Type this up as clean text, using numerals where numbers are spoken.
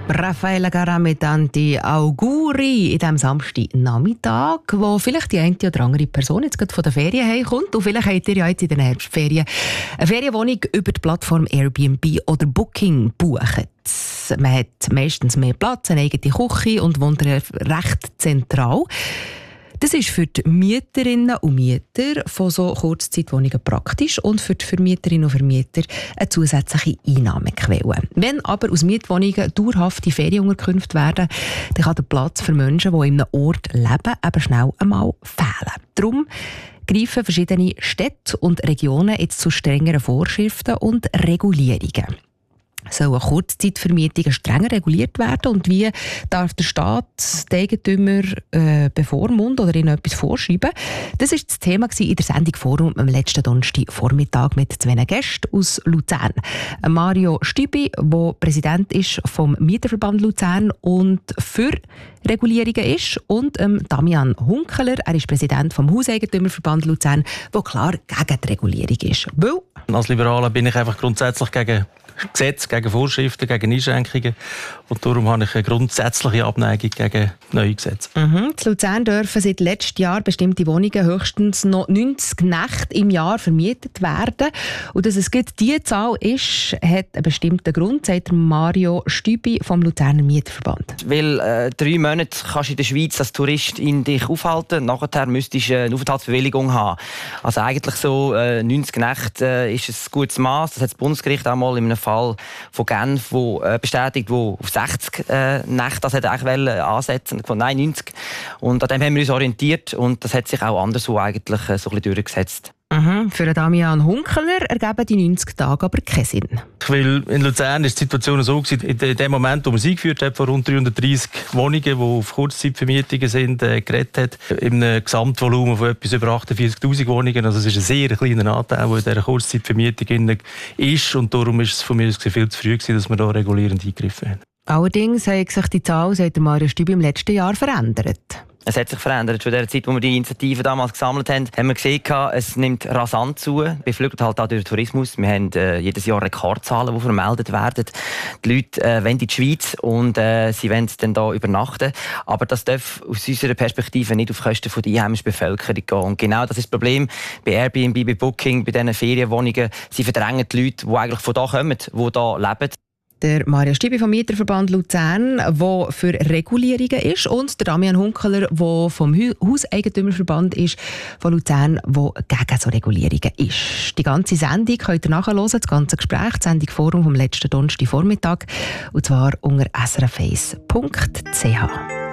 Raffaella Carrà mit tanti Auguri in diesem Samstagnachmittag, wo vielleicht die eine oder andere Person jetzt gerade von der Ferien heimkommt. Und vielleicht habt ihr ja jetzt in den Herbstferien eine Ferienwohnung über die Plattform Airbnb oder Booking buchen. Man hat meistens mehr Platz, eine eigene Küche und wohnt recht zentral. Das ist für die Mieterinnen und Mieter von so Kurzzeitwohnungen praktisch und für die Vermieterinnen und Vermieter eine zusätzliche Einnahmequelle. Wenn aber aus Mietwohnungen dauerhafte Ferienunterkünfte werden, dann kann der Platz für Menschen, die in einem Ort leben, aber schnell einmal fehlen. Darum greifen verschiedene Städte und Regionen jetzt zu strengeren Vorschriften und Regulierungen. Sollen Kurzzeitvermietungen strenger reguliert werden und wie darf der Staat den Eigentümer bevormunden oder ihnen etwas vorschreiben? Das war das Thema in der Sendung Forum am letzten Donnerstagvormittag mit zwei Gästen aus Luzern. Mario Stübi, der Präsident ist vom Mieterverband Luzern und für Regulierungen ist, und Damian Hunkeler, er ist Präsident vom Hauseigentümerverband Luzern, der klar gegen die Regulierung ist. Weil als Liberaler bin ich einfach grundsätzlich gegen Gesetze, gegen Vorschriften, gegen Einschränkungen. Und darum habe ich eine grundsätzliche Abneigung gegen neue Gesetze. In Luzern dürfen seit letztem Jahr bestimmte Wohnungen höchstens noch 90 Nächte im Jahr vermietet werden. Und dass es gerade diese Zahl ist, hat einen bestimmten Grund, sagt Mario Stübi vom Luzerner Mieterverband. Weil 3 Monate kannst du in der Schweiz als Tourist in dich aufhalten. Nachher müsstest du eine Aufenthaltsbewilligung haben. Also eigentlich so 90 Nächte ist ein gutes Maß. Das hat das Bundesgericht auch mal in einem Fall von Genf bestätigt, wo auf 60 Nächte das hätte eigentlich ansetzen wollen. Nein, 90. Und an dem haben wir uns orientiert und das hat sich auch anderswo eigentlich so ein bisschen durchgesetzt. Für Damian Hunkeler ergeben die 90 Tage aber keinen Sinn. Weil in Luzern ist die Situation so gewesen, in dem Moment, wo man es eingeführt hat, von rund 330 Wohnungen, die auf Kurzzeitvermietungen sind, geredet hat, in einem Gesamtvolumen von etwas über 48'000 Wohnungen. Also es ist ein sehr kleiner Anteil, der in dieser Kurzzeitvermietung ist, und darum ist es von mir viel zu früh gewesen, dass wir da regulierend eingegriffen haben. Allerdings hat sich die Zahl seit Mario Stübi im letzten Jahr verändert. Es hat sich verändert. Zu der Zeit, wo wir die Initiative damals gesammelt haben, haben wir gesehen, es nimmt rasant zu. Beflügelt halt auch durch den Tourismus. Wir haben jedes Jahr Rekordzahlen, die vermeldet werden. Die Leute wollen in die Schweiz und sie wollen dann hier übernachten. Aber das darf aus unserer Perspektive nicht auf Kosten der einheimischen Bevölkerung gehen. Und genau das ist das Problem bei Airbnb, bei Booking, bei diesen Ferienwohnungen. Sie verdrängen die Leute, die eigentlich von hier kommen, die hier leben. Der Mario Stübi vom Mieterverband Luzern, der für Regulierungen ist, und der Damian Hunkeler, der vom Hauseigentümerverband ist, von Luzern, der gegen so Regulierungen ist. Die ganze Sendung könnt ihr nachhören, das ganze Gespräch, die Sendung Forum vom letzten Donnerstagvormittag, und zwar unter srf1.ch.